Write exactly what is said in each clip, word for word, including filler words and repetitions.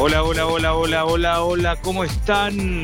Hola, hola, hola, hola, hola, hola, ¿cómo están?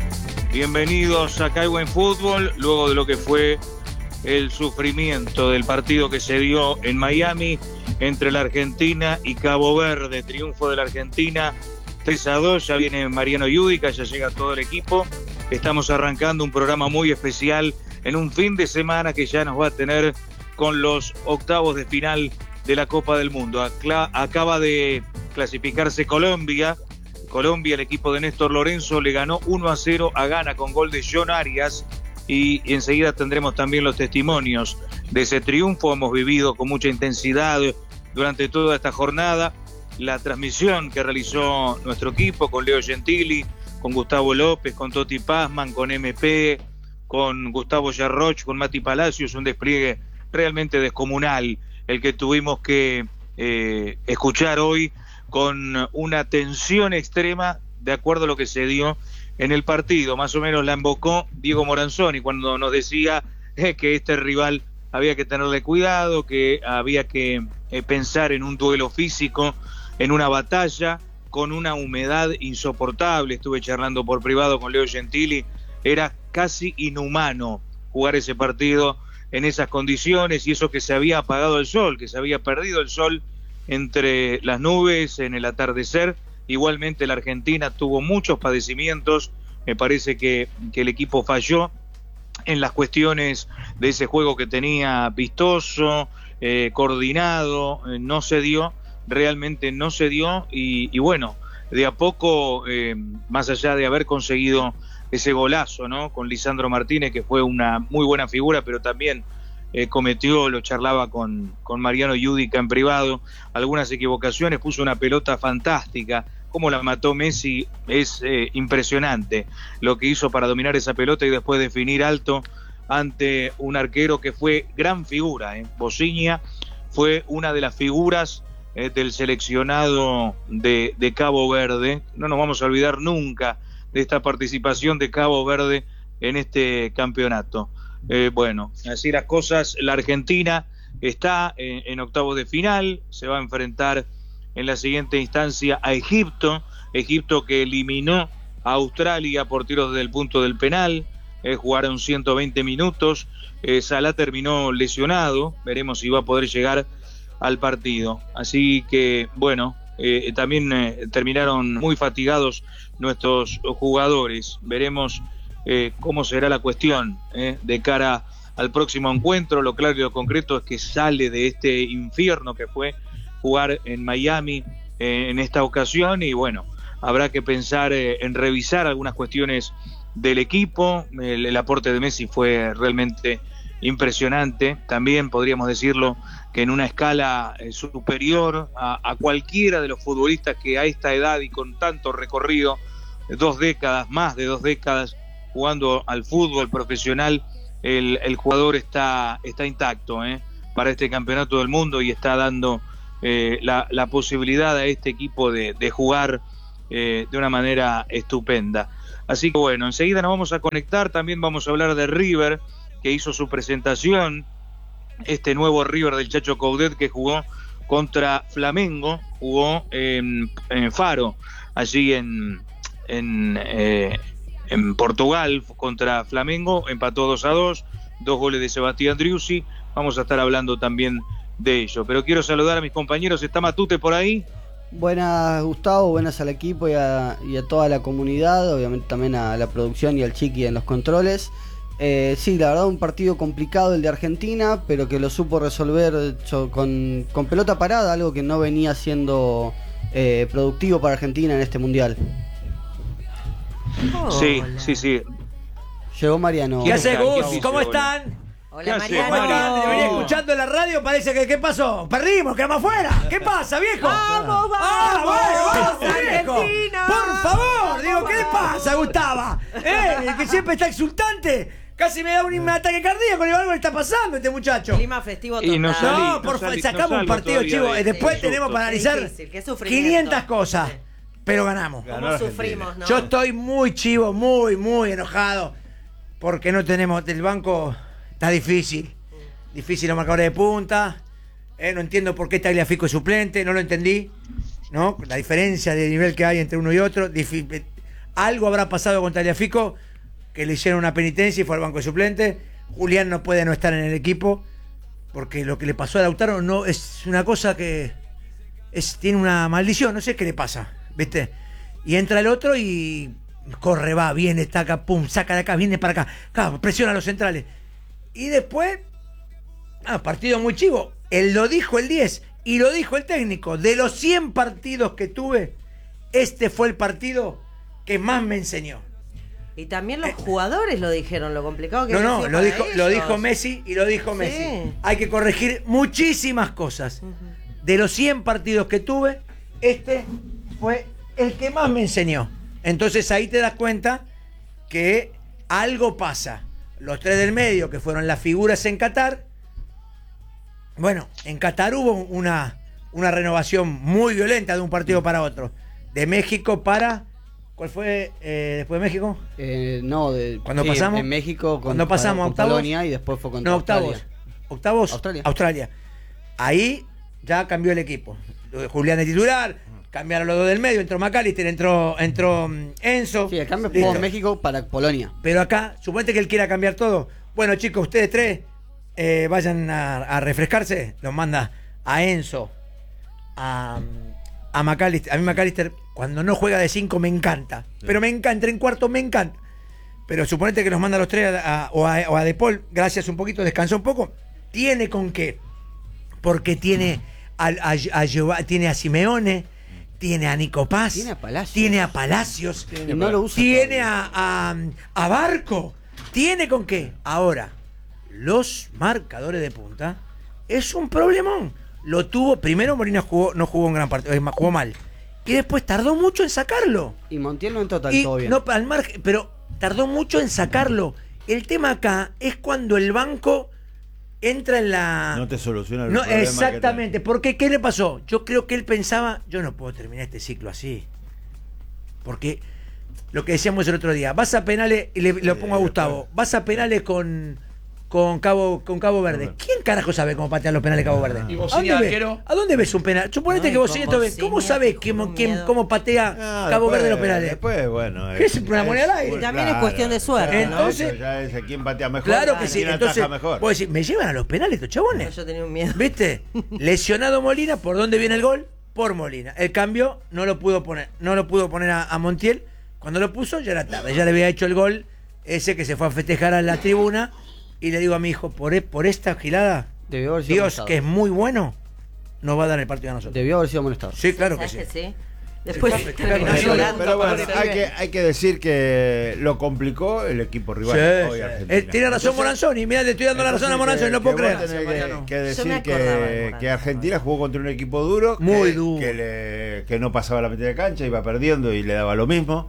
Bienvenidos a Caigo en Fútbol, luego de lo que fue el sufrimiento del partido que se dio en Miami entre la Argentina y Cabo Verde. Triunfo de la Argentina, tres a dos, ya viene Mariano Yudica, ya llega todo el equipo. Estamos arrancando un programa muy especial en un fin de semana que ya nos va a tener con los octavos de final de la Copa del Mundo. Acla- acaba de clasificarse Colombia. Colombia, el equipo de Néstor Lorenzo, le ganó uno a cero a Ghana con gol de John Arias. Y enseguida tendremos también los testimonios de ese triunfo. Hemos vivido con mucha intensidad durante toda esta jornada la transmisión que realizó nuestro equipo con Leo Gentili, con Gustavo López, con Toti Pazman, con M P, con Gustavo Yarroch, con Mati Palacios, un despliegue realmente descomunal el que tuvimos que eh, escuchar hoy, con una tensión extrema de acuerdo a lo que se dio en el partido. Más o menos la invocó Diego Moranzoni cuando nos decía eh, que este rival había que tenerle cuidado, que había que eh, pensar en un duelo físico, en una batalla con una humedad insoportable. Estuve charlando por privado con Leo Gentili, era casi inhumano jugar ese partido en esas condiciones, y eso que se había apagado el sol, que se había perdido el sol entre las nubes en el atardecer. Igualmente la Argentina tuvo muchos padecimientos. Me parece que, que el equipo falló en las cuestiones de ese juego que tenía vistoso, eh, coordinado, eh, no se dio, realmente no se dio, y, y bueno, de a poco, eh, más allá de haber conseguido ese golazo, ¿no?, con Lisandro Martínez, que fue una muy buena figura, pero también eh, cometió, lo charlaba con, con Mariano Yudica en privado, algunas equivocaciones, puso una pelota fantástica. Cómo la mató Messi es eh, impresionante lo que hizo para dominar esa pelota y después definir alto ante un arquero que fue gran figura. ¿eh? Bociña fue una de las figuras eh, del seleccionado de, de Cabo Verde. No nos vamos a olvidar nunca de esta participación de Cabo Verde en este campeonato. Eh, bueno, así las cosas. La Argentina está en, en octavos de final, se va a enfrentar en la siguiente instancia a Egipto, Egipto que eliminó a Australia por tiros desde el punto del penal. Eh, jugaron ciento veinte minutos, eh, Salah terminó lesionado, veremos si va a poder llegar al partido. Así que bueno, eh, también eh, terminaron muy fatigados nuestros jugadores. Veremos eh, cómo será la cuestión eh, de cara al próximo encuentro. Lo claro y lo concreto es que sale de este infierno que fue jugar en Miami eh, en esta ocasión, y bueno, habrá que pensar eh, en revisar algunas cuestiones del equipo. El, el aporte de Messi fue realmente impresionante, también podríamos decirlo que en una escala eh, superior a, a cualquiera de los futbolistas que a esta edad y con tanto recorrido, dos décadas, más de dos décadas jugando al fútbol profesional, el, el jugador está, está intacto eh, para este campeonato del mundo, y está dando Eh, la, la posibilidad a este equipo de, de jugar eh, de una manera estupenda. Así que bueno, enseguida nos vamos a conectar, también vamos a hablar de River, que hizo su presentación, este nuevo River del Chacho Coudet, que jugó contra Flamengo, jugó en, en Faro, allí en, en, eh, en Portugal, contra Flamengo, empató dos a dos, dos goles de Sebastián Driussi. Vamos a estar hablando también de ello, pero quiero saludar a mis compañeros. ¿Está Matute por ahí? Buenas, Gustavo, buenas al equipo y a, y a toda la comunidad, obviamente también a la producción y al Chiqui en los controles. Eh, sí, la verdad un partido complicado el de Argentina, pero que lo supo resolver con, con pelota parada, algo que no venía siendo eh, productivo para Argentina en este mundial. Sí, sí, sí. Llegó Mariano. ¿Qué hace, Gus? ¿Cómo están? Hola, ¿Qué Mariano. ¿Te venía escuchando en la radio? Parece que ¿qué pasó? Perdimos, quedamos afuera. ¿Qué pasa, viejo? ¡Vamos, vamos! ¡Ah, bueno, vamos, viejo! Argentina! Por favor, digo, ¿qué le pasa, Gustavo? ¿Eh? El que siempre está exultante. Casi me da un ataque cardíaco. Algo le está pasando a este muchacho. Clima festivo total. Y no salí, No, no por favor, salí, sacamos no un salgo partido, todavía chivo. de- Después de tenemos susto. para Qué analizar difícil, qué sufrimiento. quinientas cosas. Sí. Pero ganamos. ¿Cómo sufrimos, no? Yo estoy muy chivo, muy, muy enojado. Porque no tenemos. El banco está difícil. Difícil los marcadores de punta. Eh, no entiendo por qué Tagliafico es suplente. No lo entendí. ¿no? La diferencia de nivel que hay entre uno y otro. Difi- algo habrá pasado con Tagliafico, que le hicieron una penitencia y fue al banco de suplente. Julián no puede no estar en el equipo, porque lo que le pasó a Lautaro no es una cosa que es, tiene una maldición, no sé qué le pasa, ¿viste? Y entra el otro y corre, va, viene, está acá, pum, saca de acá, viene para acá, claro, presiona a los centrales. Y después, ah, partido muy chivo. Él lo dijo el diez y lo dijo el técnico. De los cien partidos que tuve, este fue el partido que más me enseñó. Y también los jugadores lo dijeron, lo complicado que No, había no, sido lo para dijo, ellos. lo dijo Messi y lo dijo Sí. Messi. Hay que corregir muchísimas cosas. De los cien partidos que tuve, este fue el que más me enseñó. Entonces ahí te das cuenta que algo pasa. Los tres del medio, que fueron las figuras en Qatar. Bueno, en Qatar hubo una, una renovación muy violenta de un partido para otro. De México para... ¿Cuál fue eh, después de México? Eh, no, de, ¿Cuándo sí, pasamos? En México con, ¿Cuándo pasamos? con ¿Octavos? Polonia y después fue contra No, octavos. Australia. ¿Octavos? Australia. Australia. Ahí ya cambió el equipo. Julián de titular, cambiaron los dos del medio, entró McAllister, entró, entró mm, Enzo. Sí, el cambio Listo. fue en México para Polonia. Pero acá, suponete que él quiera cambiar todo. Bueno, chicos, ustedes tres eh, vayan a, a refrescarse. Los manda a Enzo, a, a McAllister. A mí McAllister, cuando no juega de cinco, me encanta. Sí. Pero me encanta, en cuarto me encanta. Pero suponete que los manda a los tres a, a, o, a, o a De Paul, gracias un poquito, descansó un poco. Tiene con qué. Porque tiene a, a, a, Giova- tiene a Simeone, tiene a Nico Paz, Tiene a Palacios. tiene a Palacios, Y no lo usa tiene todavía. a, a, a Barco, tiene con qué. Ahora, los marcadores de punta es un problemón. Lo tuvo, primero Molina jugó, no jugó un gran partido, es más, jugó mal. Y después tardó mucho en sacarlo. Y Montiel no entró tan Y todo bien. no, al margen, pero tardó mucho en sacarlo. El tema acá es cuando el banco entra en la... No te soluciona el No, problema. exactamente. Porque, ¿qué le pasó? Yo creo que él pensaba, yo no puedo terminar este ciclo así. Porque lo que decíamos el otro día, vas a penales, y le, lo pongo a Gustavo, vas a penales con, con, Cabo, con Cabo Verde. ¿Quién carajo sabe cómo patear los penales Cabo Verde? Y ¿A Bocini, dónde, arquero. ves, ¿A dónde ves un penal? Suponete Ay, que vos con esto ves. ¿Cómo Bocini, sabés con quién, un quién- miedo. cómo patea Ah, Cabo después- Verde los penales? Después, bueno. ¿Qué es una moneda al aire? Y también es cuestión de suerte, ¿no? Entonces- ya es quién patea mejor. Claro que sí. quién Entonces, ataja mejor. vos decís, ¿me llevan a los penales estos chabones? Yo tenía un miedo. ¿Viste? Lesionado Molina, ¿por dónde viene el gol? Por Molina. El cambio no lo pudo poner, no lo pudo poner a, a Montiel. Cuando lo puso ya era tarde, ya le había hecho el gol ese que se fue a festejar a la tribuna. Y le digo a mi hijo, por, e- por esta gilada, Debió haber sido Dios, amonestado. que es muy bueno, nos va a dar el partido a nosotros. Debió haber sido amonestado. Sí, claro que ¿Sabes sí. que sí? Después Claro, terminó claro, llorando. Pero bueno, por hay eso. que, hay que decir que lo complicó el equipo rival. Sí, hoy sí. Argentina. Eh, tiene razón Entonces- Moranzoni, mirá, le estoy dando la razón a entonces Moranzoni, que- no puedo que creer. vos tenés que, que Yo me decir acordaba de que, Moranzoni. que Argentina jugó contra un equipo duro, Muy que, duro. Que, le- que no pasaba la mitad de cancha, iba perdiendo y le daba lo mismo.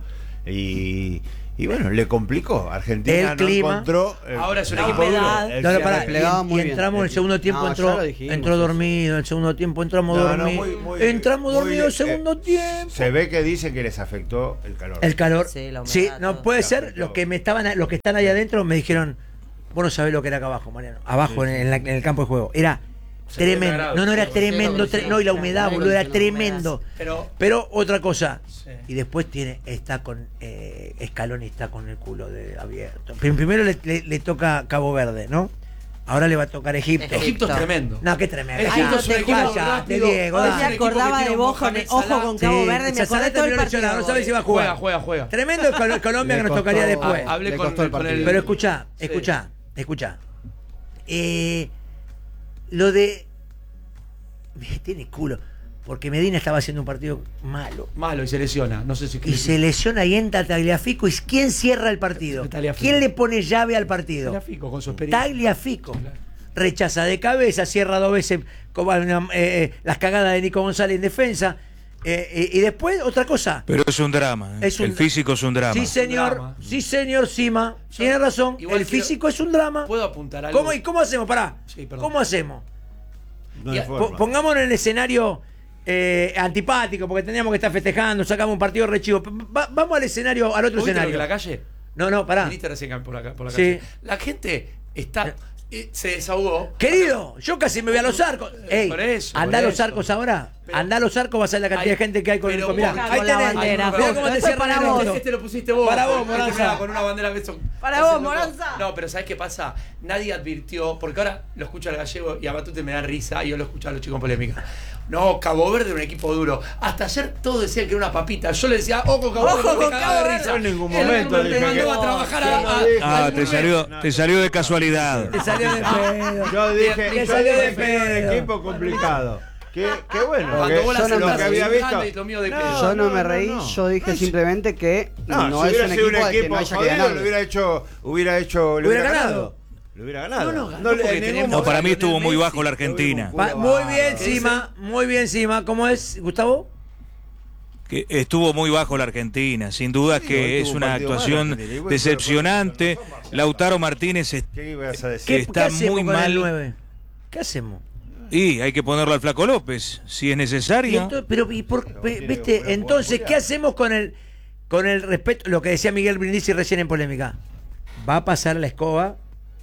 Y, y bueno, le complicó. Argentina El no clima. encontró. el- Ahora es un el equipo duro. humedad. El No, no, que pará, replegaba y, muy y bien. entramos en el segundo tiempo, No, entró, ya lo dijimos, entró eso. dormido, el segundo tiempo entramos No, no, dormidos. muy- muy- entramos muy- dormidos el eh, segundo tiempo. Se ve que dice que les afectó el calor. El calor. Sí, la humedad, Sí, no todo. puede La ser. afectó. Los que me estaban, los que están ahí adentro me dijeron, vos no sabés lo que era acá abajo, Mariano. Abajo Sí, en, sí. en la- en el campo de juego. Era setenta tremendo. grados, No, no, era sí, tremendo. sí, tre- no, y la humedad, sí, boludo, era sí, tremendo. Pero Pero otra cosa. Sí. Y después tiene, está con eh, Scaloni está con el culo de abierto. Prim- Primero le, le- le toca Cabo Verde, ¿no? Ahora le va a tocar Egipto. Egipto es tremendo. No, qué tremendo. Egipto Ya, es un equipo cállate, rápido. Diego, Hoy dale. me Dale. acordaba de vos con el Mohamed ojo Salah. con Cabo Sí, Verde, me Salah acordé todo el terminó lesionado, partido. no sabe si va a Juega, jugar. juega, juega. Tremendo Col- Colombia que Le nos tocaría costó- después. Ah, hablé Le con, costó el con el. partido. Pero escuchá, Sí. escuchá, escuchá. Eh, lo de... Me tiene culo. Porque Medina estaba haciendo un partido malo. Malo y se lesiona. No sé si. Y se lesiona y entra Tagliafico. ¿Y quién cierra el partido? Tagliafico. ¿Quién le pone llave al partido? Tagliafico, con su experiencia. Tagliafico. Claro. Rechaza de cabeza, cierra dos veces como, eh, eh, las cagadas de Nico González en defensa. Eh, eh, y después, otra cosa. Pero es un drama. ¿eh? Es un- El físico es un drama. Sí, señor. drama. Sí, señor Sima. Yo- Tiene razón. igual El quiero- físico es un drama. ¿Puedo apuntar algo? ¿Cómo, ¿Y cómo hacemos? Pará. Sí, perdón. ¿Cómo hacemos? No hay Y- forma. Po- Pongámonos en el escenario eh, antipático, porque teníamos que estar festejando, sacamos un partido re chivo. Va- vamos al escenario, al otro ¿Vos viste lo escenario. que la calle? No, no, pará. Viniste recién por la, por la Sí. calle. La gente está Y se desahogó. Querido, yo casi me voy a los arcos. Ey, Por eso, anda a por los eso. arcos ahora. Pero- anda a los arcos, vas a ver la cantidad Ay, de gente que hay con el pero con- mirá, vos- ahí con la tenés. bandera, Mirá justo. cómo te Esto es cierran para el vos. orto. Este lo pusiste vos. Para vos, Este Moranza. mirá, con una bandera que son- Para hacen vos, loco. Moranza. No, pero ¿sabes qué pasa? Nadie advirtió, porque ahora lo escucho al gallego y a Matute me da risa y yo lo escucho a los chicos en polémica. No, Cabo Verde es un equipo duro. Hasta ayer todos decían que era una papita. Yo le decía, ojo, Cabo Ojo Verde, con me cagaba Cabo de Verde. risa. Yo en ningún El momento hombre dije te mandó que- a trabajar a, Yo a- dije- Ah, al te salió, te salió de casualidad. Te salió de pedo. Yo dije, Que yo salió de dije que era pedo. un equipo complicado. Qué, qué bueno. Cuando que vos la yo no haces me lo que había grande visto. y lo mío de No, pedo. Yo no, no, me no, reí, no. yo dije No, simplemente que No, no, si es hubiera un sido equipo, un al que equipo no haya que jodido, ganar. lo hubiera hecho, hubiera hecho, le Hubiera hubiera ganado. ganado. Lo hubiera ganado. No, no, ganó le- porque en ningún tenemos- No, para mí Lionel estuvo muy Messi. bajo la Argentina. Va- muy bien, Ese- Sima. Muy bien, Sima. ¿Cómo es, Gustavo? Que estuvo muy bajo la Argentina, sin duda Sí, que hoy es tuvo un una partido actuación malo, Argentina. Y bueno, decepcionante. pero por- Lautaro Martínez es- ¿Qué ibas a decir? ¿Qué, está qué hacemos muy con el mal. nueve? ¿Qué hacemos? y hay que ponerlo al Flaco López, si es Y necesario. entonces, pero, y por- Pero pe- tiene ¿viste? que jugar Entonces, Julián. ¿qué hacemos con el con el respeto? Lo que decía Miguel Brindisi recién en polémica. Va a pasar la escoba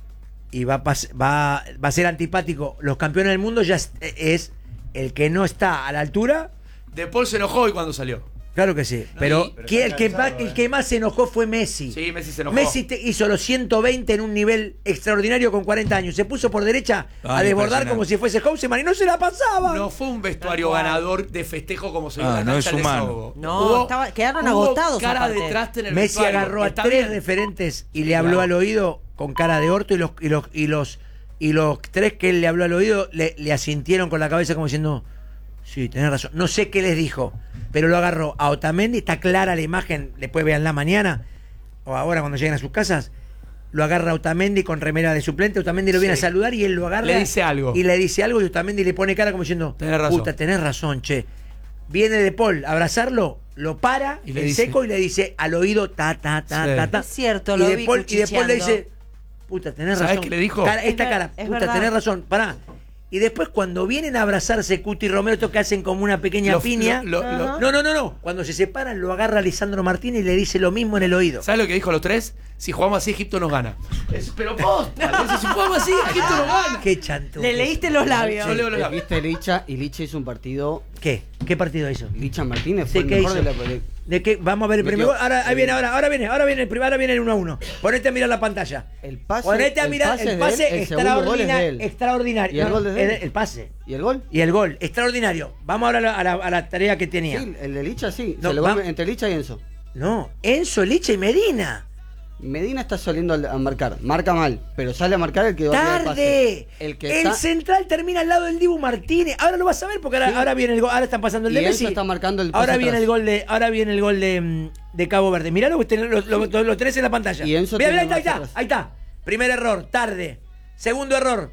y va a, pas- va, va a ser antipático. Los campeones del mundo ya es, es el que no está a la altura. De Paul se enojó hoy cuando salió. Claro que sí. Pero, pero ¿quién- el, está que cansado, más, el eh. que más se enojó fue Messi. Sí, Messi se enojó. Messi te- hizo los ciento veinte en un nivel extraordinario con cuarenta años. Se puso por derecha a Ay, desbordar impresionante. como si fuese Houseman y no se la pasaba. No fue un vestuario Tal cual. ganador de festejo como se vio Ah, en la no cancha es del humano. desahogo. No, estaba- quedaron hubo agotados, cara aparte. de traste en el Messi vestuario. agarró a Está tres bien. referentes y le Claro. habló al oído con cara de orto y los y los y los y los tres que él le habló al oído le, le asintieron con la cabeza como diciendo sí, tenés razón. No sé qué les dijo, pero lo agarró a Otamendi, está clara la imagen, después veanla mañana o ahora cuando lleguen a sus casas. Lo agarra a Otamendi con remera de suplente, Otamendi lo viene Sí. a saludar y él lo agarra Le dice algo. y le dice algo y Otamendi le pone cara como diciendo Tenés razón. puta, tenés razón, che. Viene De Paul a abrazarlo, lo para Y le en dice- seco y le dice al oído ta ta ta Sí. ta ta. Es cierto, y lo De vi Paul, y De Paul le cuchicheando. dice puta, tenés ¿Sabés razón. qué le dijo? Cara- esta Es ver- cara, es puta, verdad. tenés razón, pará. Y después cuando vienen a abrazarse Cuti y Romero, esto que hacen como una pequeña Lo- piña. lo- lo- Ajá. No, no, no, no. Cuando se separan lo agarra Lisandro Martínez y le dice lo mismo en el oído. ¿Sabes lo que dijo los tres? Si jugamos así, Egipto nos gana. Es- pero posta, entonces, si jugamos así, Egipto nos gana. Qué chanto. Le leíste los labios. Yo leo los labios. Viste Licha y Licha hizo un partido. ¿Qué? ¿Qué partido hizo? Licha Martínez Sí, fue el ¿qué mejor hizo? de la pele- ¿De qué? Vamos a ver el Metió. primer gol. Ahora ahí viene, ahora, ahora viene, ahora viene el primer, ahora viene el uno a uno. Ponete a mirar la pantalla. El pase, Ponete a el mirar pase el es de pase él, el segundo gol es de extraordinario. él. Extraordinario. ¿Y el No, gol es de él? el, el pase. ¿Y el gol? Y el gol, extraordinario. Vamos ahora a la, a la- a la tarea que tenía. Sí, el de Licha sí. No, se lo va- come entre Licha y Enzo. No, Enzo, Licha y Medina. Medina está saliendo a marcar. Marca mal, pero sale a marcar el que va a tirar el pase. ¡Tarde! El que el está. central termina al lado del Dibu Martínez. Ahora lo vas a ver porque ahora, Sí. ahora viene el gol. Ahora están pasando el Y de Enzo Messi. está marcando el pase ahora viene atrás. el gol de, ahora viene el gol de, mm, de Cabo Verde. Mirá lo que tenés, lo, lo- lo- lo tenés en la pantalla. Y Enzo Mirá, mirá, tiene ahí está, ahí más está, ahí está. Primer error, tarde. Segundo error.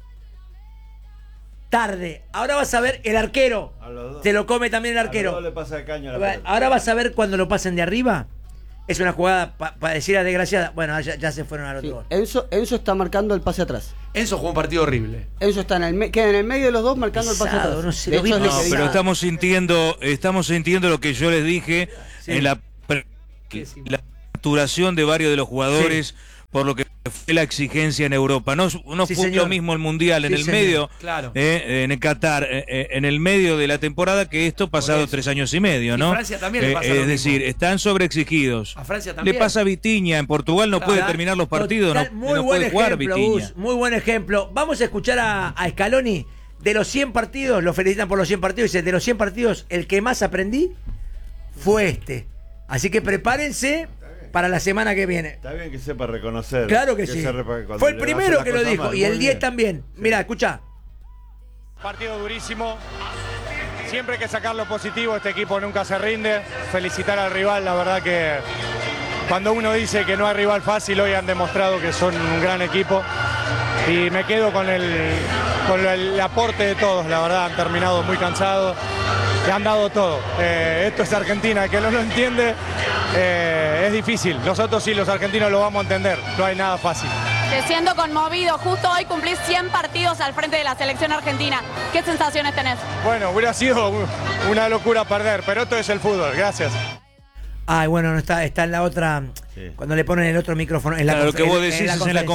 Tarde. Ahora vas a ver el arquero. A los dos. Te lo come también el A los arquero. dos le pasa el caño a la pelota. Ahora vas a ver cuando lo pasen de arriba. Es una jugada pa- pareciera desgraciada. Bueno, ya, ya se fueron al otro Sí, gol. Enzo, Enzo está marcando el pase atrás. Enzo jugó un partido horrible. Enzo está en el me- queda en el medio de los dos marcando el pase Pesado, atrás. no sé, De lo hecho, vi es lo No, que pero dice- estamos sintiendo, estamos sintiendo lo que yo les dije Sí. en la, pre- ¿Qué sí? la saturación de varios de los jugadores por lo que fue la exigencia en Europa. No, no Sí, fue señor. lo mismo el Mundial en Sí, el señor. medio, Claro. eh, en el Qatar, eh, eh, en el medio de la temporada que esto pasado eso. tres años y medio, Y ¿no? Francia también le Eh, pasa es lo decir, mismo. están sobreexigidos. A Francia también. Le pasa a Vitinha, en Portugal no puede Claro. terminar los partidos, Total, no, muy no buen puede jugar ejemplo, Vitinha. Gus, muy buen ejemplo. Vamos a escuchar a, a Scaloni. De los cien partidos, lo felicitan por los cien partidos. Dice, de los cien partidos, el que más aprendí fue este. Así que prepárense para la semana que viene. Está bien que sepa reconocer. Claro que, sí. sepa cuando Fue el le hace primero las que lo cosas dijo. mal. Y el Muy diez bien. también. Mira, escucha. Partido durísimo. Siempre hay que sacar lo positivo, este equipo nunca se rinde. Felicitar al rival, la verdad que cuando uno dice que no hay rival fácil, hoy han demostrado que son un gran equipo. Y me quedo con el, con el aporte de todos, la verdad, han terminado muy cansados, le han dado todo. Eh, esto es Argentina, el que no lo entiende eh, es difícil. Nosotros sí, los argentinos lo vamos a entender, no hay nada fácil. Te siento conmovido, justo hoy cumplís cien partidos al frente de la selección argentina. ¿Qué sensaciones tenés? Bueno, hubiera sido una locura perder, pero esto es el fútbol, gracias. Ay, bueno, no está, está en la otra. Sí. Cuando le ponen el otro micrófono. En la Claro, lo que confer- vos en- decís en la es en la conferencia. conferencia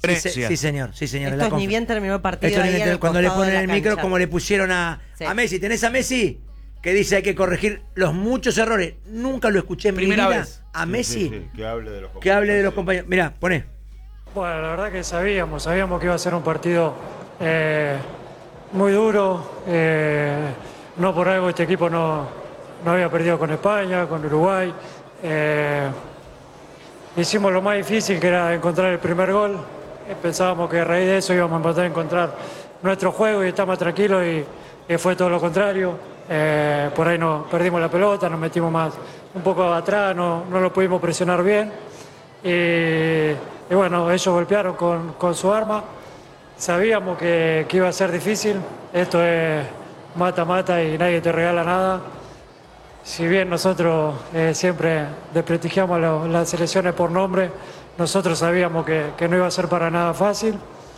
Sí, se- sí, señor, sí, señor. en la Esto es ni conf- bien terminó el partido. Esto ahí ni en bien, el cuando le costado de ponen la el micro, cancha. como le pusieron a, Sí. a Messi. ¿Tenés a Messi? Que dice hay que corregir los muchos errores. Nunca lo escuché en Primera mi vida vez. a Sí, Messi sí, sí, que hable de los que hable de los sí. compañeros. Mirá, poné. Bueno, la verdad que sabíamos, sabíamos que iba a ser un partido eh, muy duro. eh, no por algo este equipo no, no había perdido con España, con Uruguay. eh, hicimos lo más difícil, que era encontrar el primer gol. Eh, pensábamos que a raíz de eso íbamos a poder encontrar nuestro juego y estar más tranquilos, y, y fue todo lo contrario. Eh, por ahí nos perdimos la pelota, nos metimos más un poco atrás, no, no lo pudimos presionar bien. Y, y bueno, ellos golpearon con, con su arma. Sabíamos que, que iba a ser difícil. Esto es mata-mata y nadie te regala nada. Si bien nosotros eh, siempre desprestigiamos lo- las selecciones por nombre, nosotros sabíamos que, que no iba a ser para nada fácil.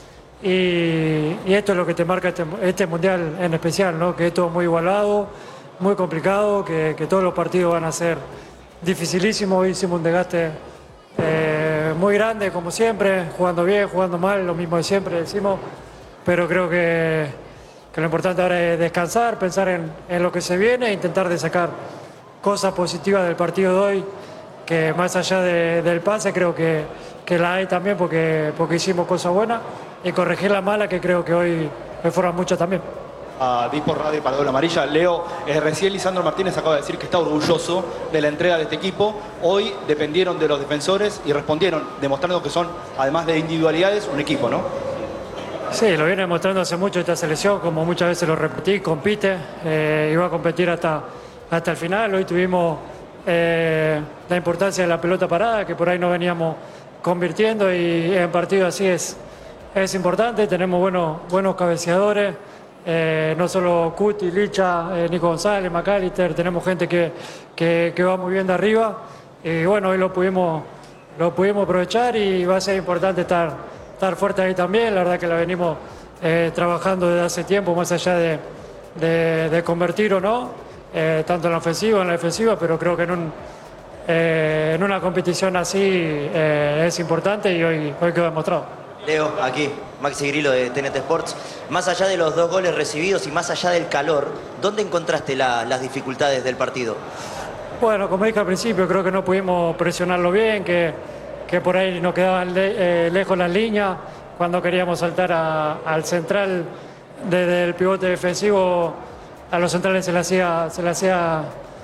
Y, y esto es lo que te marca este, este mundial en especial, ¿no? Que es todo muy igualado, muy complicado, que, que todos los partidos van a ser dificilísimos. Hoy hicimos un desgaste eh, muy grande, como siempre, jugando bien, jugando mal, lo mismo de siempre decimos, pero creo que, que lo importante ahora es descansar, pensar en, en lo que se viene e intentar de sacar cosas positivas del partido de hoy, que más allá de- del pase creo que, que la hay también, porque, porque hicimos cosas buenas, y corregir la mala, que creo que hoy me fueron muchas también. A Dipo Radio para Doble Amarilla. Leo, eh, recién Lisandro Martínez acaba de decir que está orgulloso de la entrega de este equipo. Hoy dependieron de los defensores y respondieron, demostrando que son, además de individualidades, un equipo, ¿no? Sí, lo viene demostrando hace mucho esta selección, como muchas veces lo repetí, compite, eh, iba a competir hasta, hasta el final. Hoy tuvimos eh, la importancia de la pelota parada, que por ahí no veníamos convirtiendo, y en partidos así es, es importante. Tenemos buenos, buenos cabeceadores, eh, no solo Cuti, Licha, eh, Nico González, McAllister, tenemos gente que, que, que va muy bien de arriba, y bueno, hoy lo pudimos, lo pudimos aprovechar, y va a ser importante estar, estar fuerte ahí también. La verdad que la venimos eh, trabajando desde hace tiempo, más allá de, de, de convertir o no, eh, tanto en la ofensiva, en la defensiva, pero creo que en, un, eh, en una competición así eh, es importante, y hoy, hoy quedó demostrado. Leo, aquí, Maxi Grillo de T N T Sports. Más allá de los dos goles recibidos y más allá del calor, ¿dónde encontraste la- las dificultades del partido? Bueno, como dije al principio, creo que no pudimos presionarlo bien, que, que por ahí nos quedaban le- eh, lejos las líneas. Cuando queríamos saltar a- al central desde el pivote defensivo, a los centrales se le hacía, se le hacía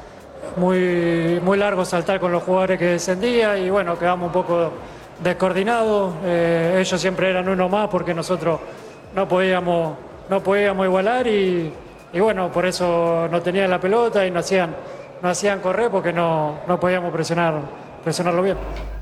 muy, muy largo saltar con los jugadores que descendían, y bueno, quedamos un poco descoordinados. Eh, ellos siempre eran uno más porque nosotros no podíamos, no podíamos igualar, y, y bueno, por eso no tenían la pelota y no hacían, no hacían correr, porque no, no podíamos presionar, presionarlo bien.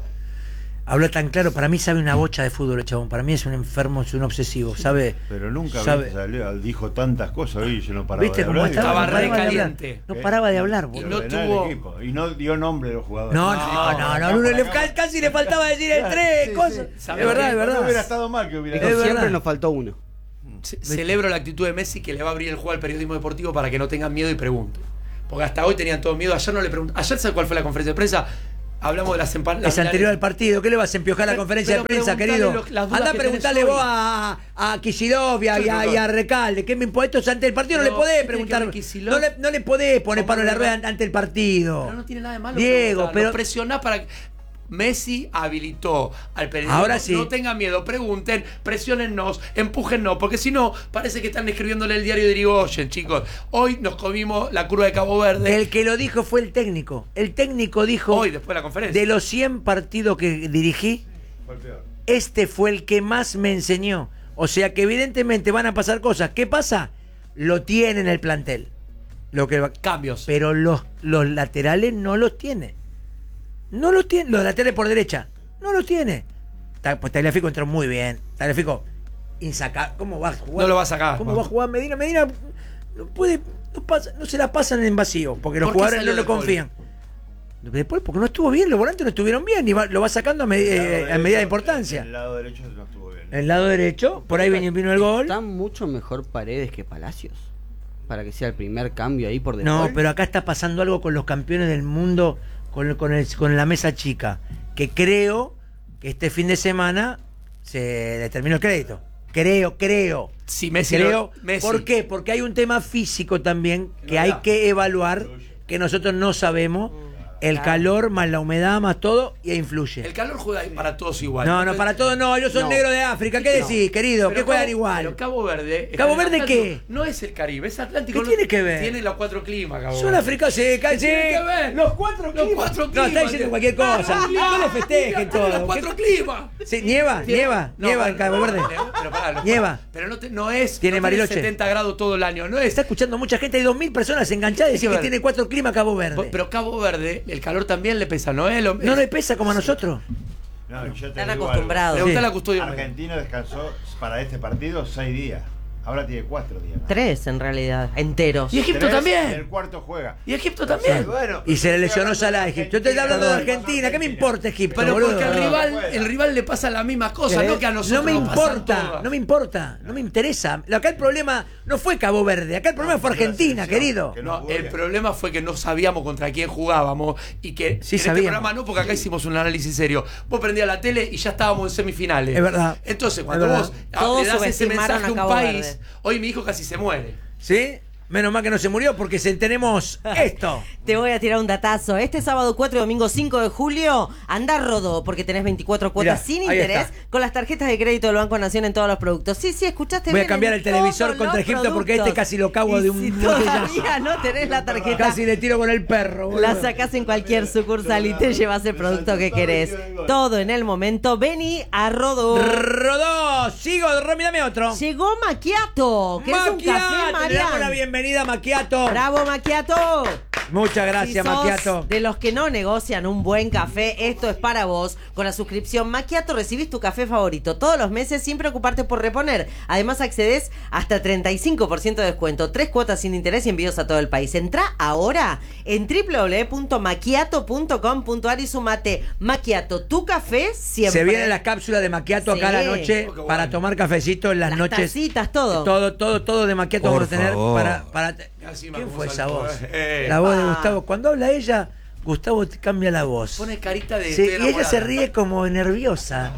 Habla tan claro, para mí sabe una bocha de fútbol el chabón, para mí es un enfermo, es un obsesivo, sabe. Pero nunca sabe- viste, salió, dijo tantas cosas hoy y yo no paraba ¿Viste de cómo hablar. estaba? Estaba No re paraba de hablar. caliente. No paraba de hablar, Y boludo. no ordenar el tuvo- equipo. Y no dio nombre de los jugadores. No, no, no, no, no, le- ca- casi le faltaba decir el tres, Sí, cosas. sí. Es ¿Sabés verdad, qué? es No hubiera verdad. estado mal que hubiera Pero Es siempre verdad. nos faltó uno. Ce- Celebro la actitud de Messi, que le va a abrir el juego al periodismo deportivo para que no tengan miedo y pregunten. Porque hasta hoy tenían todo miedo. Ayer no le pregunté. Ayer, ¿sabes cuál fue la conferencia de prensa? Hablamos de las empanadas. Es anterior al partido, ¿qué le vas a empiojar a la Pero- conferencia de pero prensa, preguntale querido? lo- las dudas Anda a que preguntarle tenés vos hoy. a, a Kicillof y a, y a- y a Recalde. ¿Qué me importa? Esto es ante el partido, no Pero, le podés ¿qué tiene que preguntar. ver Kicillof? No le, no le podés poner ¿Cómo palo en la no? rueda ante el partido. Pero no tiene nada de malo. Diego, preguntarlo. pero. Presionás para que. Messi habilitó al periodismo. Ahora sí. No tengan miedo, pregunten, presionennos, empújennos, porque si no, parece que están escribiéndole el diario de Irigoyen, chicos. Hoy nos comimos la curva de Cabo Verde. El que lo dijo fue el técnico. El técnico dijo. Hoy, después de la conferencia. De los cien partidos que dirigí, Fue el peor. este fue el que más me enseñó. O sea que evidentemente van a pasar cosas. ¿Qué pasa? Lo tiene en el plantel. Lo que va- Cambios. Pero los, los laterales no los tiene. No los tiene. Los laterales por derecha. No los tiene. Ta- Pues Tagliafico entró muy bien. Tagliafico insacable. ¿Cómo va a jugar? No lo va a sacar. ¿Cómo va a jugar Medina? Medina no puede. No, pasa, no se la pasan en vacío. Porque los ¿Por qué jugadores salió no lo de gol? confían. Después, porque no estuvo bien. Los volantes no estuvieron bien. Y va- lo va sacando a, me- El lado eh, a derecho, medida de importancia. El lado derecho no estuvo bien. El lado derecho, por ahí vino, vino el gol. Está mucho mejor Paredes que Palacios. Para que sea el primer cambio ahí por No, default. pero acá está pasando algo con los campeones del mundo, con, con, el- con la mesa chica, que creo que este fin de semana se le terminó el crédito. Creo, creo. Sí, Messi. Creo. Lo, Messi. ¿Por qué? Porque hay un tema físico también que hay que evaluar, que nosotros no sabemos. El Claro. calor, más la humedad, más todo, y influye. El calor juega para todos igual. No, no, para todos no. Yo soy No. negro de África. ¿Qué No. decís, querido? Pero ¿Qué juegan Cabo- igual? Pero Cabo Verde. está ¿Cabo en el Verde Atlántico. qué? No es el Caribe, es Atlántico. ¿Qué no- tiene que ver? Tiene los cuatro climas, Cabo Son Verde. africanos, sí, ¿Qué sí. tiene que ver? Los cuatro Los climas. cuatro No, climas. está diciendo cualquier cosa. No le festejen todo. Los cuatro climas. Sí, nieva, Tiene- nieva, no, nieva pero- en Cabo Verde. Pero pará, los- Nieva. Pero no, te- no es. Tiene no Bariloche. setenta grados todo el año. No es. Está escuchando mucha gente, hay dos mil personas enganchadas y Hay que dicen que ver. tiene cuatro climas Cabo Verde. Pero Cabo Verde, el calor también le pesa, ¿no es? Lo- No le pesa como a nosotros. No, yo te Están digo acostumbrados. Le algo. gusta Sí. la custodia. Argentina descansó para este partido seis días. Ahora tiene cuatro días. Tres en realidad, enteros. Y Egipto Tres, también. El cuarto juega. Y Egipto también. Bueno, Y se le lesionó estoy hablando Salah a de Egipto. Yo estoy hablando de Argentina. Argentina. ¿Qué me importa Egipto, Pero boludo? porque al No, rival, no puede. el rival le pasa la misma cosa, no que a nosotros. No me nos pasan importa, todas. no me importa, no me interesa. Acá el problema no fue Cabo Verde, acá el problema fue Argentina, querido. Que No, no el juega. problema fue que no sabíamos contra quién jugábamos y que Sí en este sabíamos. programa no, porque acá hicimos un análisis serio. Vos prendías la tele y ya estábamos en semifinales. Es verdad. Entonces, cuando Es verdad. vos ah, Todos le das ese subestimaron mensaje a a un Cabo país, Verde. hoy mi hijo casi se muere. ¿Sí? Menos mal que no se murió porque se tenemos esto. Te voy a tirar un datazo. Este sábado cuatro y domingo cinco de julio, anda Rodó, porque tenés veinticuatro cuotas Mirá, sin ahí interés está. con las tarjetas de crédito del Banco Nación en todos los productos. Sí, sí, escuchaste Voy a bien, cambiar en el televisor todos contra los Egipto porque este productos. casi lo cago Y de un si botellazo. todavía no tenés la tarjeta, Casi le tiro con el perro, boludo. la sacás en cualquier sucursal y te llevas el producto que querés. Todo en el momento. Vení a Rodó. Rodó, sigo, Romy, dame otro. Llegó Macchiato, que es un café Macchiato, le damos la Marian. bienvenida a Macchiato. ¡Bravo, Macchiato! Muchas gracias, Si sos Macchiato. de los que no negocian un buen café, esto es para vos. Con la suscripción Macchiato recibís tu café favorito todos los meses sin preocuparte por reponer. Además accedes hasta treinta y cinco por ciento de descuento, tres cuotas sin interés y envíos a todo el país. Entrá ahora en doble u doble u doble u punto macchiato punto com punto a r y sumate. Macchiato, tu café siempre. Se vienen las cápsulas de Macchiato acá a la Sí. noche Oh, qué para bueno. tomar cafecito en las, Las noches. tacitas, todo. Todo, todo, todo de Macchiato Por vamos a tener favor. para, para. Así me ¿Quién acusa fue el esa todo, voz? eh. La voz de Ah. Gustavo. Cuando habla ella, Gustavo te cambia la voz. Pone carita de. Sí, estoy y ella enamorada. se ríe como nerviosa.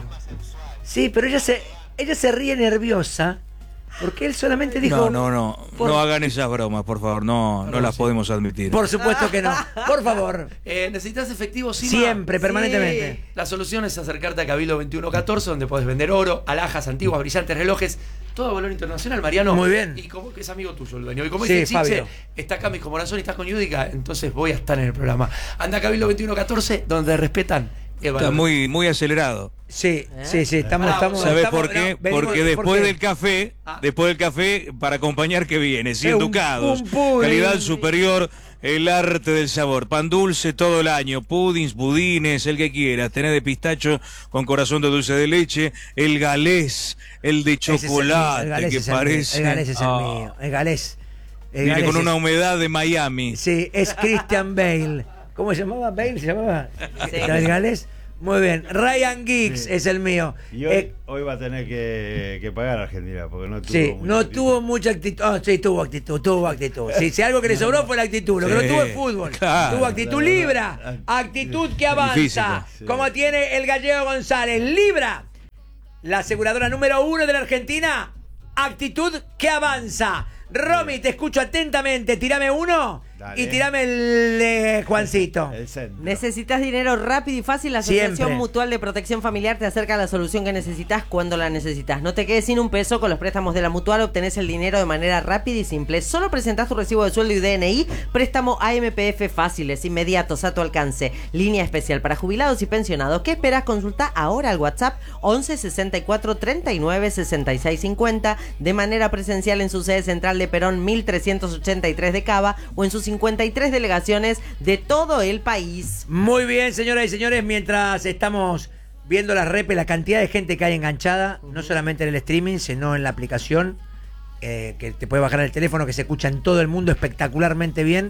Sí, pero ella se, ella se ríe nerviosa porque él solamente dijo. No, no, no. Por- No hagan esas bromas, por favor. No, no las podemos admitir. Por supuesto que no. Por favor. Eh, ¿Necesitas efectivo? Sí, Siempre, ma. permanentemente. La solución es acercarte a Cabildo veintiuno catorce, donde podés vender oro, alhajas antiguas, brillantes relojes, todo a valor internacional, Mariano. Muy bien. Y como que es amigo tuyo el dueño. Y como Sí, dice Chiche, Fabio. está acá mi corazón y estás con Yudica, entonces voy a estar en el programa. Anda a Cabildo veintiuno catorce, donde te respetan el Está valor. muy, muy acelerado. Sí, sí, sí, estamos, Bravo. estamos. ¿Sabes estamos- por qué? no, venimos- Porque ¿por después qué? del café, Ah. después del café, para acompañar que viene, cien un- ducados, un pudding. calidad superior, el arte del sabor, pan dulce todo el año, puddings, budines, el que quieras, tenés de pistacho con corazón de dulce de leche, el galés, el de Ese es el mío, chocolate, el galés que es el mío, parece... El galés es el Ah, mío. El galés. El viene galés con es- una humedad de Miami. Sí, es Christian Bale. ¿Cómo se llamaba? ¿Bale se llamaba? ¿El galés? Muy bien. Ryan Giggs Sí. es el mío. Y hoy, Eh, hoy va a tener que, que pagar a Argentina porque no tuvo sí, mucha no actitud. tuvo mucha actitud. Oh, sí, tuvo actitud, tuvo actitud. Sí, si algo que le sobró fue la actitud. Lo que Sí, no tuvo es fútbol. claro. Tuvo actitud Libra. Actitud que avanza. Física. Sí. Como tiene el gallego González. Libra. La aseguradora número uno de la Argentina. Actitud que avanza. Romy, te escucho atentamente. Tirame uno Dale. y tirame el de Juancito. El centro. ¿Necesitas dinero rápido y fácil? La Asociación Siempre. Mutual de Protección Familiar te acerca a la solución que necesitas cuando la necesitas. No te quedes sin un peso. Con los préstamos de la Mutual obtenés el dinero de manera rápida y simple. Solo presentás tu recibo de sueldo y D N I. Préstamo A M P F fáciles, inmediatos, a tu alcance. Línea especial para jubilados y pensionados. ¿Qué esperas? Consulta ahora al WhatsApp once sesenta y cuatro treinta y nueve sesenta y seis cincuenta de manera presencial en su sede central de Perón mil trescientos ochenta y tres de Cava o en sus cincuenta y tres delegaciones de todo el país. Muy bien, señoras y señores, mientras estamos viendo las repes, la cantidad de gente que hay enganchada, no solamente en el streaming, sino en la aplicación, eh, que te puede bajar el teléfono, que se escucha en todo el mundo espectacularmente bien,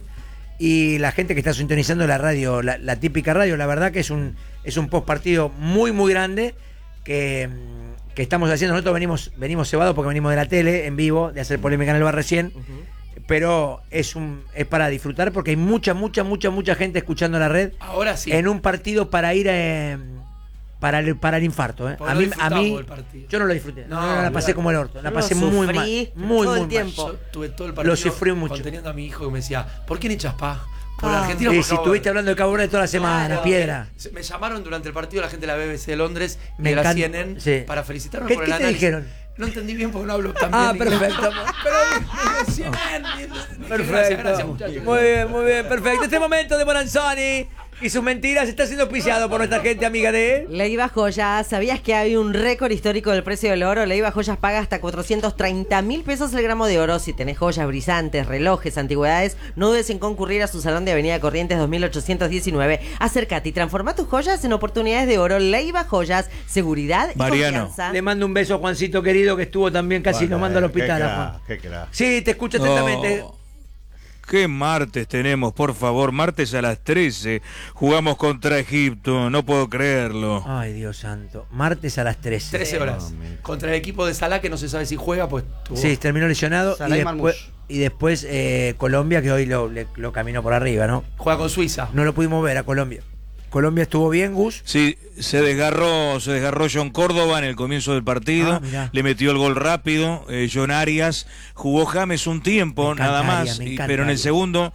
y la gente que está sintonizando la radio, la, la típica radio, la verdad que es un, es un post partido muy, muy grande, que, que estamos haciendo. Nosotros venimos, venimos cebados porque venimos de la tele, en vivo, de hacer polémica en el bar recién, pero es un es para disfrutar porque hay mucha, mucha, mucha, mucha gente escuchando la red Ahora sí. en un partido para ir eh, para el, para el infarto. ¿eh? Porque A no mí, a mí disfrutamos el partido. yo no lo disfruté. No, No, no, la pasé yo- como el orto. La yo pasé lo muy sufrí mal. Muy, todo el muy tiempo. Yo tuve todo el partido Lo sufrí mucho. conteniendo a mi hijo que me decía, ¿por qué ni chaspa? Por la Ah. Argentina Y por si Cabo estuviste Verde. hablando de Cabo Verde toda la semana, Claro. piedra. Se- Me llamaron durante el partido la gente de la B B C de Londres Me y de la encanta. C N N Sí. para felicitarme ¿Qué- por qué el te análisis. dijeron? No entendí bien porque no hablo tan bien Ah, inglés. perfecto. Pero dije, C N N, dije, Perfecto. Gracias, gracias, muchachos. Muy bien, muy bien, perfecto. Este momento de Moranzoni y sus mentiras está siendo auspiciado por nuestra gente amiga de él. Leiva Joyas, ¿sabías que hay un récord histórico del precio del oro? Leiva Joyas paga hasta cuatrocientos treinta mil pesos el gramo de oro. Si tenés joyas, brillantes, relojes, antigüedades, no dudes en concurrir a su salón de Avenida Corrientes dos mil ochocientos diecinueve. Acércate y transforma tus joyas en oportunidades de oro. Leiva Joyas, seguridad y Mariano. confianza. Le mando un beso a Juancito querido que estuvo también casi Bueno, lo mando al eh, hospital. qué a crack, Juan. qué crack. Sí, te escucho atentamente. Oh, ¿Qué martes tenemos, por favor? Martes a las trece. Jugamos contra Egipto. No puedo creerlo. Ay, Dios santo. Martes a las trece. trece horas. Contra el equipo de Salah que no se sabe si juega, pues tuvo- Sí, terminó lesionado. Salah Y y después, y después eh, Colombia, que hoy lo, le- lo caminó por arriba, ¿no? juega con Suiza. No lo pudimos ver a Colombia. Colombia estuvo bien, Gus. Sí, se desgarró, se desgarró John Córdoba en el comienzo del partido. Ah, mirá. Le metió el gol rápido. eh, John Arias. Jugó James un tiempo, Me encanta nada más. Arias, me y- encanta pero en el Arias. segundo.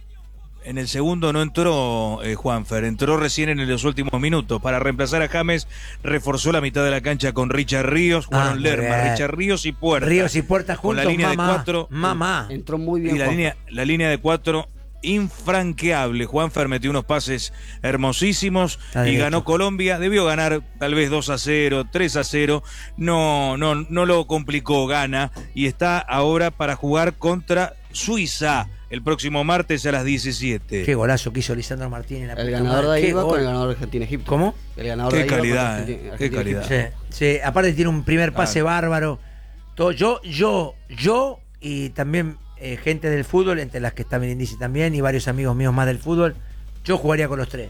En el segundo no entró eh, Juanfer, entró recién en los últimos minutos. Para reemplazar a James, reforzó la mitad de la cancha con Richard Ríos. Ah, Jugaron muy Lerma, bien. Richard Ríos y Puerta. Ríos y Puerta Con juntos, la línea mamá. de cuatro. Mamá. Entró muy bien. Y la Juanfer. línea, la línea de cuatro, infranqueable. Juanfer metió unos pases hermosísimos Está y derecho. ganó Colombia. Debió ganar tal vez dos a cero, tres a cero. No, no, no lo complicó, gana. Y está ahora para jugar contra Suiza el próximo martes a las diecisiete. Qué golazo que hizo Lisandro Martínez. la El puta ganador de madre. ahí Qué va gol. con el ganador de Argentina-Egipto. ¿Cómo? El ganador Qué de ahí va con calidad, Argentina- qué Argentina-Egipto. calidad. Sí, sí, aparte tiene un primer pase Ah. bárbaro. Todo, yo, yo, yo y también eh, gente del fútbol, entre las que está Melindisi también y varios amigos míos más del fútbol, yo jugaría con los tres.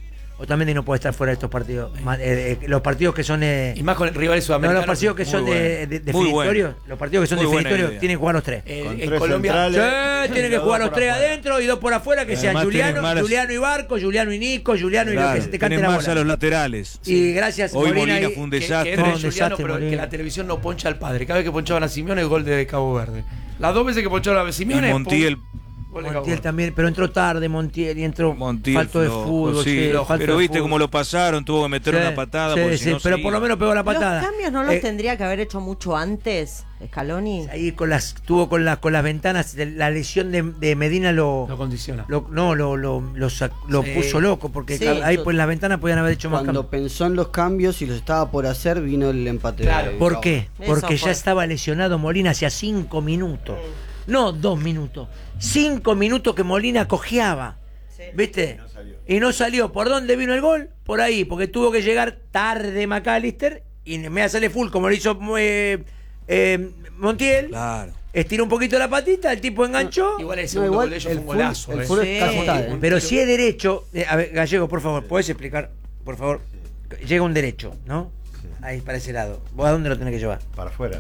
O también no puede estar fuera de estos partidos. Ma- eh, eh, los partidos que son... eh, Y más con rivales no, sudamericanos. los partidos que Muy son de, bueno. de- Muy definitorios, bueno. los partidos que son Muy buena definitorios idea. tienen que jugar los tres. Eh, Con en tres Colombia. centrales. Sí, tienen que Los jugar dos los por tres afuera. adentro y dos por afuera, que sean Además Juliano, tenés malas- Juliano y Barco, Juliano y Nico, Juliano y lo Claro, que se te cante tenés la más a los bola. laterales. Y gracias, Hoy Molina. Molina y- fue un Que, que desastre. entre Un Juliano, desastre, pero Molina. que la televisión no poncha al padre. Cada vez que ponchaban a Simeone, el gol de Cabo Verde. Las dos veces que poncharon a Y Simeone. Montiel, pum, gol de Cabo Montiel Verde. también, pero entró tarde Montiel y entró Montiel falto de flojo, fútbol. sí, sí, flojo. falto Pero de viste fútbol. cómo lo pasaron, tuvo que meter Sí, una patada. sí, porque sí, si no pero se por lo iba. menos pegó la patada. ¿Los cambios no los Eh, tendría que haber hecho mucho antes, Scaloni? Ahí con las, tuvo con las con las ventanas, de- la lesión de, de Medina lo, Lo condiciona. lo- no lo, lo, lo, sac- lo Sí. puso loco, porque Sí. ahí pues las ventanas podían haber hecho más Cuando cambios. pensó en los cambios y los estaba por hacer, vino el empate. Claro. de ¿Por Cabo. qué? Eso Porque fue. ya estaba lesionado Molina hacía cinco minutos. No dos minutos. Cinco minutos que Molina cojeaba. ¿Viste? Y no salió. ¿Por dónde vino el gol? Por ahí, porque tuvo que llegar tarde McAllister y me sale full como lo hizo eh, eh, Montiel. Claro. Estiró un poquito la patita, el tipo enganchó. Igual el No, segundo igual gol de ellos el fue un full- golazo. el eh. full Sí. casi está, ¿eh? Pero si es derecho, eh, a ver, Gallego, por favor, ¿podés explicar? Por favor, llega un derecho, ¿no? Ahí para ese lado. ¿Vos a dónde lo tenés que llevar? Para afuera.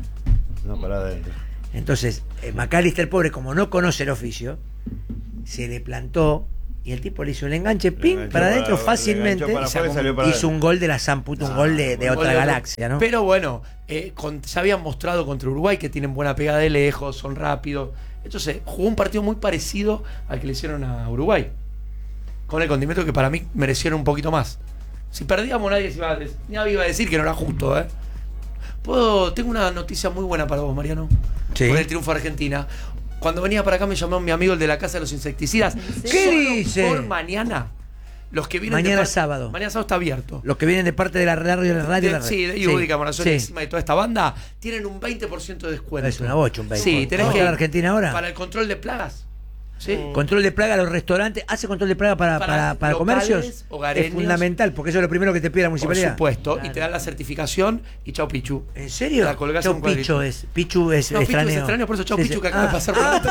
No, para adentro. Entonces, eh, McAllister, pobre, como no conoce el oficio, se le plantó y el tipo le hizo el enganche, ping, enganchó para para- adentro le fácilmente. enganchó para afuera y salió para hizo adentro. un gol de la Zamputa, un Ah, gol de, de Un gol otra de otro. galaxia, ¿no? Pero bueno, eh, con- ya habían mostrado contra Uruguay que tienen buena pegada de lejos, son rápidos. Entonces, jugó un partido muy parecido al que le hicieron a Uruguay. Con el condimento que para mí merecieron un poquito más. Si perdíamos, nadie, se iba, a, des- nadie iba a decir que no era justo, ¿eh? Puedo, tengo una noticia muy buena para vos, Mariano. Sí. Por el triunfo de Argentina. Cuando venía para acá me llamó mi amigo el de la Casa de los Insecticidas. ¿Qué Solo dice? Por mañana. Los que vienen de Mañana par- sábado. Mañana sábado está abierto. Los que vienen de parte de la radio, de la radio, De- de la sí, de sí, Ibúdica, Morazón sí. encima y toda esta banda, tienen un veinte por ciento de descuento. Es una bocha, un veinte. Sí, tenés ¿Vamos que a la Argentina ahora? Para el control de plagas. ¿Sí? Control de plaga a los restaurantes. ¿Hace control de plaga para, Para para, para locales, comercios? hogareños. Es fundamental, porque eso es lo primero que te pide la Por municipalidad. supuesto. Claro. Y te dan la certificación y chau pichu. ¿En serio? La colgás Chau, en un cuadrito. Pichu es, Pichu es No, Pichu extraño. es extraño, por eso chau Sí, pichu sí. que acaba de Ah, pasar por ah,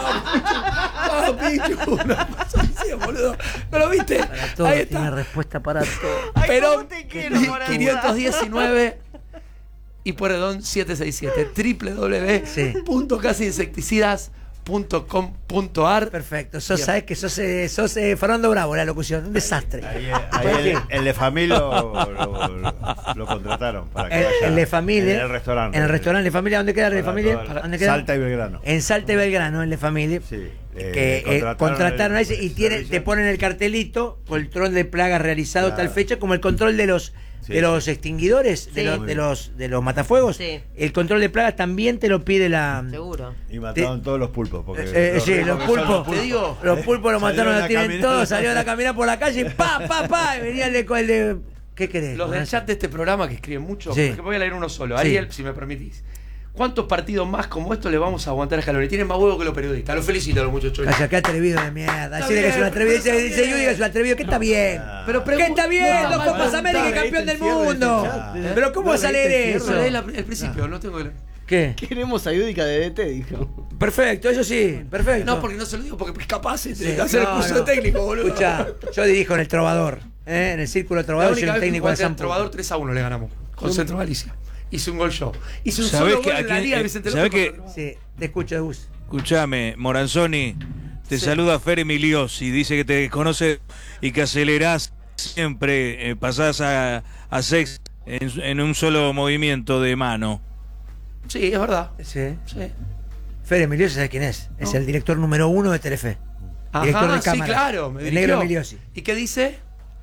la Chau pichu. Una cosa así, boludo. ¿No lo viste? Para todo, Ahí tiene está. respuesta para todo. Perón quinientos diecinueve y Pueyrredón setecientos sesenta y siete. Sí. w w w punto casa insecticidas punto com punto ar. Perfecto. Sos, sabés que sos, eh, sos eh, Fernando Bravo, la locución. Un desastre. Ahí, ahí el, el de familia lo, lo, lo, lo contrataron para que El, vaya el de familia. en el restaurante. En el restaurante de familia. ¿Dónde queda el de Para familia? toda la- ¿Dónde queda? Salta y Belgrano. En Salta y Belgrano, el de familia. Sí. Eh, que eh, contrataron contrataron, el- a ese y el tiene, servicio. te ponen el cartelito, control de plagas realizado Claro. tal fecha, como el control de los Sí, de sí. los extinguidores, de, Sí. los, de los de los matafuegos. Sí. El control de plagas también te lo pide la. Seguro. Y mataron todos los pulpos. Porque Eh, sí, ricos los que son pulpos, Te digo, los pulpos los mataron, Salieron los a tienen caminar. todos, salieron a caminar por la calle, pa, pa, pa, y venía el de, el de ¿qué querés? los del chat de este programa que escriben mucho, Sí. porque voy a leer uno solo. Sí. Ariel, si me permitís. ¿Cuántos partidos más como estos le vamos a aguantar a Scaloni? Tienen más huevo que los periodistas. Los felicito a los muchachos. Calla, qué atrevido de mierda. Está Decirle que es un bien, atrevido. pero Dice, está dice bien. Yudica que es un atrevido. Que está bien. Pero ¿Qué está bien? no, Dos mal Copas América y preguntado. campeón del Leíste el cierre de mundo. este chat. Pero ¿cómo vas a leer Pero eso? leí la- el principio, no tengo que... ¿Qué? Queremos a Yudica de D T, dijo. Perfecto, eso sí, perfecto. No, porque no se lo digo, porque es capaz de Sí, hacer no, el curso no. de técnico, boludo. Escucha, yo dirijo en el Trovador, ¿eh? En el Círculo La Trovador, soy única un vez que técnico jugué de al San Trovador Pablo. tres a uno le ganamos. Con Centro Galicia. Hice un gol yo. Hice un ¿Sabés solo que gol en aquí- la liga eh, Vicente sabés López que- contra- Sí, te escucho, Gus. Escuchame, Moranzoni, te Sí. saluda Fer Emiliosi, dice que te conoce y que acelerás siempre, eh, pasás a, a sex en, en un solo movimiento de mano. Sí, es verdad. Sí. Sí. Fer Emiliosi, ¿sabes quién es? Es No. el director número uno de Telefe. Director Ajá, de sí, cámara. claro. Me el negro dirigió. Emiliosi. ¿Y qué dice?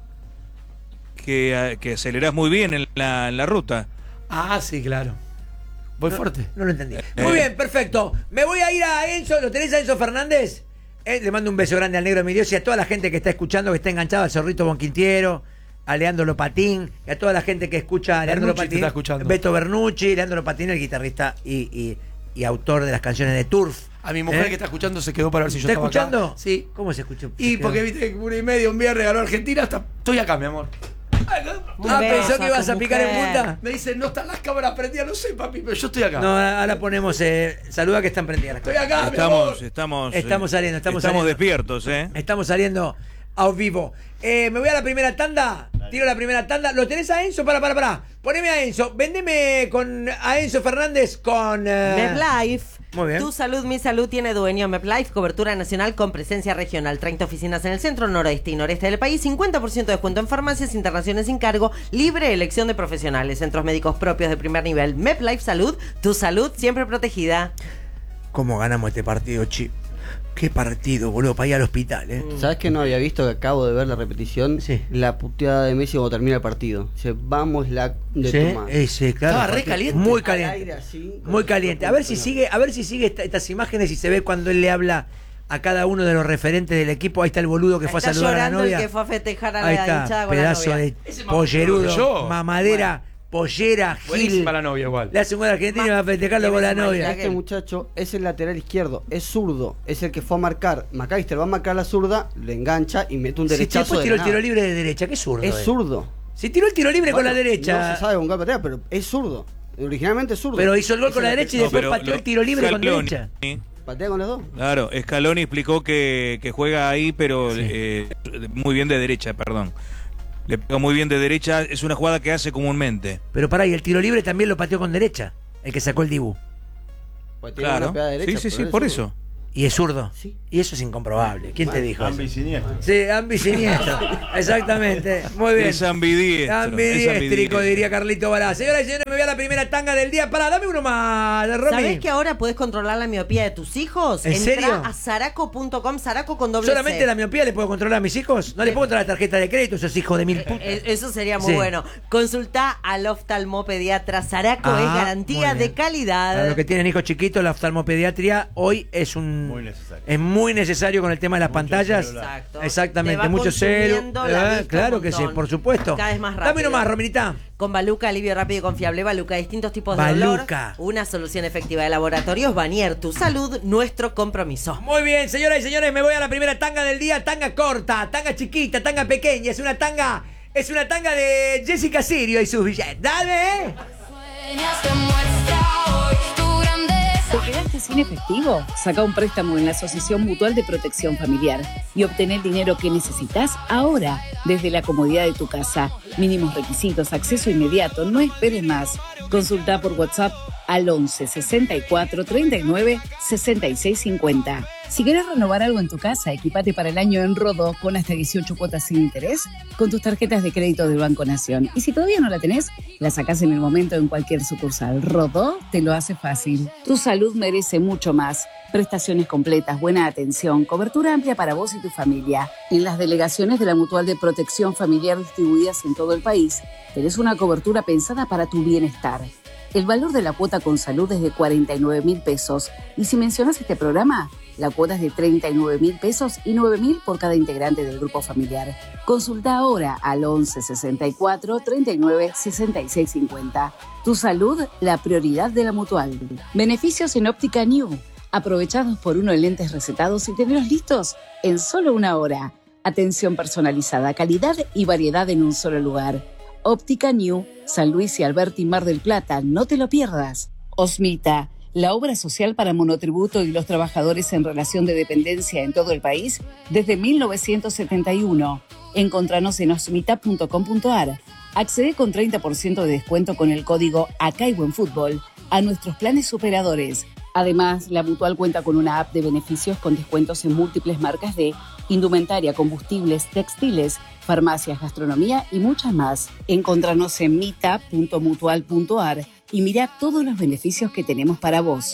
Que, eh, que acelerás muy bien en la, en la ruta. Ah, sí, claro. Voy fuerte. No lo entendí. Eh. Muy bien, perfecto. Me voy a ir a Enzo. ¿Lo tenés a Enzo Fernández? Eh, le mando un beso grande al negro Emiliosi y a toda la gente que está escuchando, que está enganchada al Zorrito Bonquintiero, a Leandro Lopatín, y a toda la gente que escucha a Leandro Bernucci te Lopatín. está escuchando. Beto Bernucci, Leandro Lopatín, el guitarrista y, y- y autor de las canciones de Turf. A mi mujer ¿Eh? que está escuchando se quedó para ver si yo ¿Está estaba escuchando? acá. Sí. ¿Cómo se escucha? Y Se porque quedó. viste que una y media un viernes ganó Argentina, hasta estoy acá, mi amor. Un Ah, beso pensó que a ibas tu a picar en mujer. punta. Me dicen, no están las cámaras prendidas, no sé, papi, pero yo estoy acá. No, ahora ponemos. Eh, saluda que están prendidas las Estoy cosas. acá, mi amor. Estamos, estamos, Estamos eh, saliendo, estamos estamos saliendo. despiertos, ¿eh? Estamos saliendo a vivo. Eh, me voy a la primera tanda. Tiro la primera tanda. ¿Lo tenés a Enzo? Para, para, para. Poneme a Enzo. Vendeme con, a Enzo Fernández con. eh, MedLife. Muy bien. Tu salud, mi salud tiene dueño. MedLife, cobertura nacional con presencia regional. treinta oficinas en el centro, noroeste y noreste del país. cincuenta por ciento de descuento en farmacias, internaciones sin cargo. Libre elección de profesionales. Centros médicos propios de primer nivel. MedLife Salud. Tu salud siempre protegida. ¿Cómo ganamos este partido, Chi? Qué partido, boludo, para ir al hospital, ¿eh? ¿Sabes que no había visto que acabo de ver la repetición? Sí. La puteada de Messi cuando termina el partido. Dice, vamos la de Sí, tu madre. ese, claro. Estaba re partido caliente. Muy Al caliente. aire así, con Muy el caliente. A cuerpo ver si con- sigue, a ver si sigue esta- estas imágenes y se ve cuando él le habla a cada uno de los referentes del equipo. Ahí está el boludo que fue Está a saludar a la llorando novia. el que fue a festejar a Ahí la está, hinchada con la pedazo novia. de Ese más pollerudo, boludo que yo. mamadera, pollera, gil. Buenísima la novia igual. Le hace un gol argentino y va a festejarlo con la novia. Este muchacho es el lateral izquierdo, es zurdo, es el que fue a marcar. McAllister va a marcar la zurda, le engancha y mete un Si derechazo. después de tiró la el tiro nada. libre de derecha, qué zurdo. Es eh. zurdo. Si tiró el tiro libre con Bueno, la derecha. No se sabe con qué patea, pero es zurdo. Originalmente es zurdo. Pero hizo el gol Es con la el derecha y No, después pero pateó lo- el tiro libre con Scaloni, derecha. ¿Patea con los dos? Claro, Scaloni explicó que, que juega ahí, pero eh, muy bien de derecha, perdón. Le pega muy bien de derecha, es una jugada que hace comúnmente. Pero pará, y el tiro libre también lo pateó con derecha. El que sacó el Dibu. Pues tiene Claro. una pegada derecha, Sí, sí, pero sí, es por zurdo. eso. Y es zurdo. Sí. Y eso es incomprobable. ¿Quién te dijo eso? Ambisiniestro. Sí, ambisiniestro. Exactamente. Muy bien. Es ambidiestro. es Ambidiestrico, ambidiestro. diría Carlito Bará. Señoras y señores, me voy a la primera tanga del día. Pará, dame uno más, Romy. ¿Sabés que ahora podés controlar la miopía de tus hijos? ¿En Entrá serio? a zaraco punto com, Zaraco con doble ¿Solamente C. la miopía le puedo controlar a mis hijos? ¿No le puedo controlar la tarjeta de crédito? Esos hijos de mil putas. Eh, Eso sería muy Sí. bueno. Consulta al oftalmopediatra. Zaraco Ah, es garantía muy de bien. calidad. Para los que tienen hijos chiquitos, la oftalmopediatría hoy es un Muy necesario. es muy necesario con el tema de las Mucho pantallas. celular. Exacto. Exactamente, Te va mucho celu. consumiendo la Eh, vista claro un que sí, montón. por supuesto. Cada vez más Dame uno rápido. más, Rominita. Con Baluca, alivio rápido y confiable. Baluca, distintos tipos de Baluca. dolor. Una solución efectiva de laboratorios. Banier, tu salud, nuestro compromiso. Muy bien, señoras y señores, me voy a la primera tanga del día, tanga corta, tanga chiquita, tanga pequeña, es una tanga, es una tanga de Jessica Sirio y sus billetes. ¡Dale! ¿Te quedaste sin efectivo? Saca un préstamo en la Asociación Mutual de Protección Familiar y obtén el dinero que necesitas ahora, desde la comodidad de tu casa. Mínimos requisitos, acceso inmediato, no esperes más. Consulta por WhatsApp al once sesenta y cuatro treinta y nueve sesenta y seis cincuenta. Si querés renovar algo en tu casa, equipate para el año en Rodó con hasta dieciocho cuotas sin interés con tus tarjetas de crédito del Banco Nación. Y si todavía no la tenés, la sacás en el momento en cualquier sucursal. Rodó te lo hace fácil. Tu salud merece mucho más. Prestaciones completas, buena atención, cobertura amplia para vos y tu familia. En las delegaciones de la Mutual de Protección Familiar distribuidas en todo el país, tenés una cobertura pensada para tu bienestar. El valor de la cuota con salud es de cuarenta y nueve mil pesos. Y si mencionas este programa, la cuota es de treinta y nueve mil pesos y nueve mil por cada integrante del grupo familiar. Consulta ahora al once sesenta y cuatro treinta y nueve sesenta y seis cincuenta. Tu salud, la prioridad de la Mutual. Beneficios en Óptica New. Aprovechados por uno en lentes recetados y tenerlos listos en solo una hora. Atención personalizada, calidad y variedad en un solo lugar. Óptica New, San Luis y Alberti, Mar del Plata. No te lo pierdas. Osmita, la obra social para monotributo y los trabajadores en relación de dependencia en todo el país desde mil novecientos setenta y uno. Encontranos en osmita punto com punto ar. Accede con treinta por ciento de descuento con el código Acá hay buen fútbol a nuestros planes superadores. Además, la Mutual cuenta con una app de beneficios con descuentos en múltiples marcas de indumentaria, combustibles, textiles, farmacias, gastronomía y muchas más. Encontranos en mita punto mutual punto ar y mira todos los beneficios que tenemos para vos.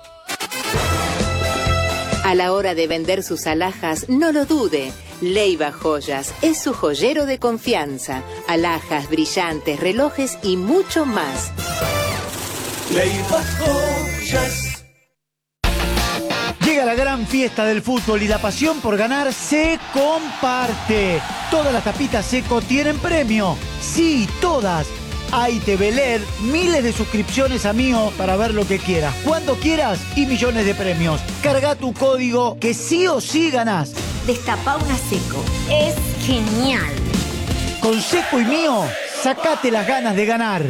A la hora de vender sus alhajas, no lo dude. Leiva Joyas es su joyero de confianza. Alhajas, brillantes, relojes y mucho más. Leiva Joyas. Llega la gran fiesta del fútbol y la pasión por ganar se comparte. Todas las tapitas Seco tienen premio. Sí, todas. Hay T V L E D, miles de suscripciones a Mío para ver lo que quieras, cuando quieras y millones de premios. Carga tu código que sí o sí ganás. Destapá una Seco. Es genial. Con Seco y Mío, sacate las ganas de ganar.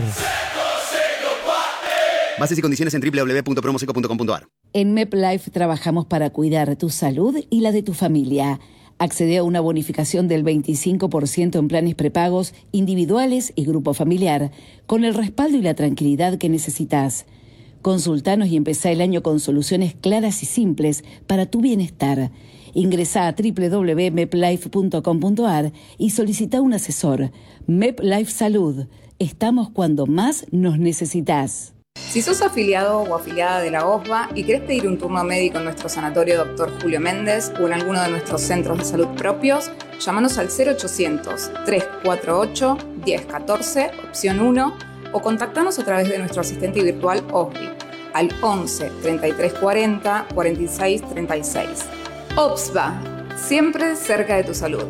Bases y condiciones en doble u doble u doble u punto promoseco punto com punto ar. En MepLife trabajamos para cuidar tu salud y la de tu familia. Accede a una bonificación del veinticinco por ciento en planes prepagos, individuales y grupo familiar, con el respaldo y la tranquilidad que necesitas. Consultanos y empezá el año con soluciones claras y simples para tu bienestar. Ingresá a doble u doble u doble u punto meplife punto com punto ar y solicita un asesor. MepLife Salud. Estamos cuando más nos necesitas. Si sos afiliado o afiliada de la O S B A y querés pedir un turno médico en nuestro sanatorio doctor Julio Méndez o en alguno de nuestros centros de salud propios, llámanos al cero ochocientos, trescientos cuarenta y ocho, diez catorce, opción uno, o contactanos a través de nuestro asistente virtual O S B I al once, treinta y tres cuarenta, cuarenta y seis treinta y seis. O S B A, siempre cerca de tu salud.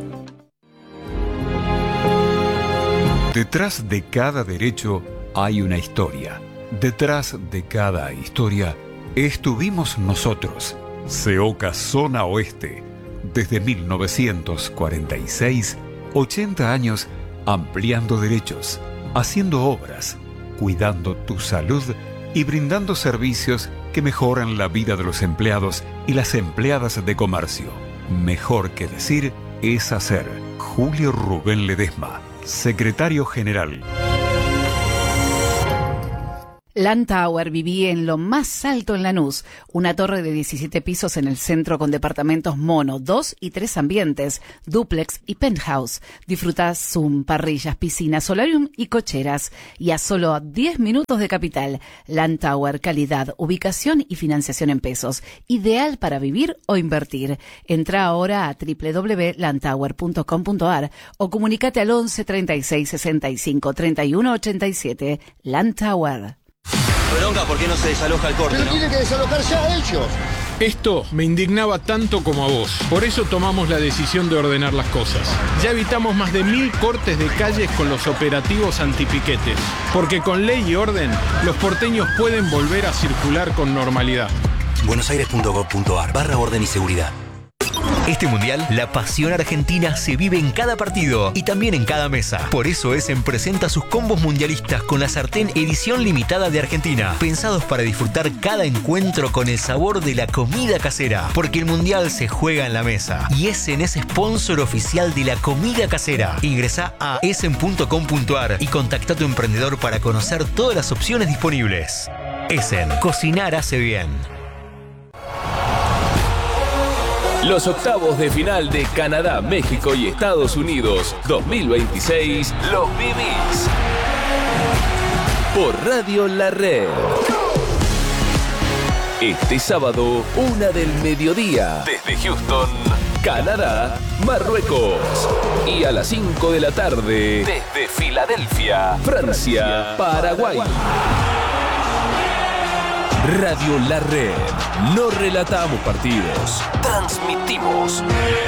Detrás de cada derecho hay una historia. Detrás de cada historia estuvimos nosotros, Seoca Zona Oeste, desde mil novecientos cuarenta y seis, ochenta años ampliando derechos, haciendo obras, cuidando tu salud y brindando servicios que mejoran la vida de los empleados y las empleadas de comercio. Mejor que decir es hacer. Julio Rubén Ledesma, Secretario General. Landtower vivía en lo más alto en Lanús, una torre de diecisiete pisos en el centro con departamentos mono, dos y tres ambientes, dúplex y penthouse. Disfrutás Zoom, parrillas, piscinas, solarium y cocheras. Y a solo diez minutos de Capital. Landtower, calidad, ubicación y financiación en pesos. Ideal para vivir o invertir. Entra ahora a doble u doble u doble u punto landtower punto com punto ar o comunícate al once, treinta y seis, sesenta y cinco, treinta y uno, ochenta y siete. Landtower. Bronca, ¿por qué no se desaloja el corte? Pero ¿no? tienen que desalojar ya ellos. Esto me indignaba tanto como a vos. Por eso tomamos la decisión de ordenar las cosas. Ya evitamos más de mil cortes de calles con los operativos antipiquetes. Porque con ley y orden, los porteños pueden volver a circular con normalidad. buenosaires punto gov punto ar barra orden y seguridad. Este mundial, la pasión argentina se vive en cada partido y también en cada mesa. Por eso Essen presenta sus combos mundialistas con la sartén edición limitada de Argentina, pensados para disfrutar cada encuentro con el sabor de la comida casera. Porque el mundial se juega en la mesa y Essen es sponsor oficial de la comida casera. Ingresá a essen punto com punto ar y contacta a tu emprendedor para conocer todas las opciones disponibles. Essen, cocinar hace bien. Los octavos de final de Canadá, México y Estados Unidos dos mil veintiséis los vivís por Radio La Red. Este sábado, una del mediodía, desde Houston, Canadá, Marruecos. Y a las cinco de la tarde, desde Filadelfia, Francia, Paraguay. Radio La Red. No relatamos partidos, transmitimos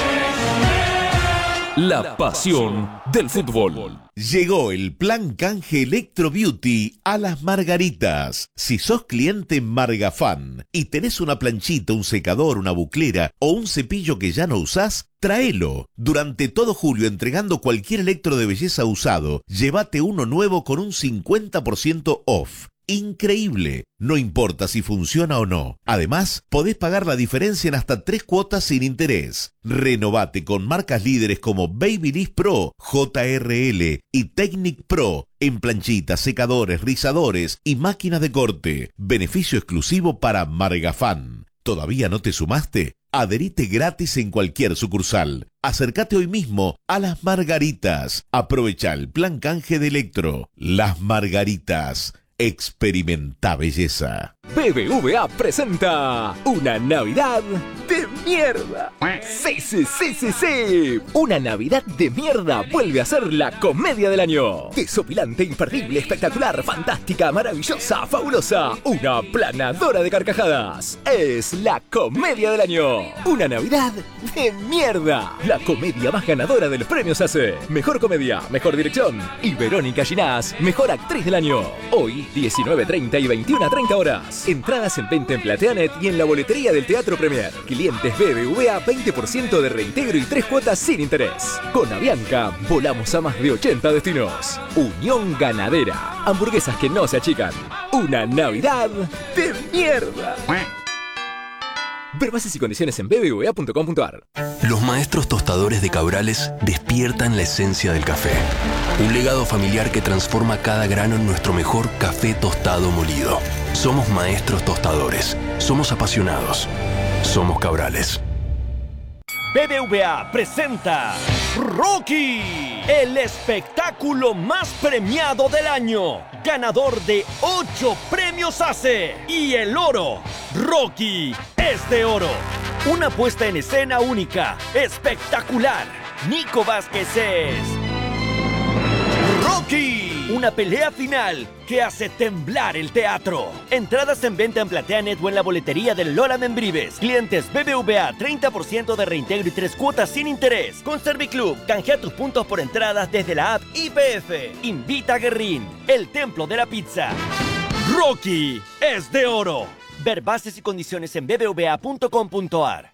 la pasión del fútbol. Llegó el plan canje Electro Beauty a Las Margaritas. Si sos cliente Margafan y tenés una planchita, un secador, una buclera o un cepillo que ya no usás, tráelo. Durante todo julio, entregando cualquier electro de belleza usado, llévate uno nuevo con un cincuenta por ciento off. Increíble, no importa si funciona o no. Además, podés pagar la diferencia en hasta tres cuotas sin interés. Renovate con marcas líderes como Babyliss Pro, J R L y Technic Pro en planchitas, secadores, rizadores y máquinas de corte. Beneficio exclusivo para Margafan. ¿Todavía no te sumaste? Adherite gratis en cualquier sucursal. Acércate hoy mismo a Las Margaritas. Aprovecha el plan canje de Electro. Las Margaritas. Experimenta belleza. B B V A presenta una Navidad de mierda. Sí, sí, sí, sí, sí. Una Navidad de mierda vuelve a ser la comedia del año. Desopilante, imperdible, espectacular, fantástica, maravillosa, fabulosa. Una planadora de carcajadas. Es la comedia del año. Una Navidad de mierda. La comedia más ganadora de los premios A C E. Mejor comedia, mejor dirección. Y Verónica Ginás, mejor actriz del año. Hoy, diecinueve treinta y veintiuna treinta horas. Entradas en venta en Plateanet y en la boletería del Teatro Premier. Clientes B B V A, veinte por ciento de reintegro y tres cuotas sin interés. Con Avianca, volamos a más de ochenta destinos. Unión Ganadera. Hamburguesas que no se achican. Una Navidad de mierda. Ver bases y condiciones en b b v a punto com punto a r. Los maestros tostadores de Cabrales despiertan la esencia del café. Un legado familiar que transforma cada grano en nuestro mejor café tostado molido. Somos maestros tostadores. Somos apasionados. Somos Cabrales. B B V A presenta Rocky, el espectáculo más premiado del año, ganador de ocho premios A C E y el oro. Rocky es de oro. Una puesta en escena única, espectacular. Nico Vázquez es Rocky. Una pelea final que hace temblar el teatro. Entradas en venta en Plateanet o en la boletería del Lola Membrives. Clientes B B V A, treinta por ciento de reintegro y tres cuotas sin interés. Con Serviclub, canjea tus puntos por entradas desde la app I P F. Invita a Guerrín, el templo de la pizza. Rocky es de oro. Ver bases y condiciones en b b v a punto com punto a r.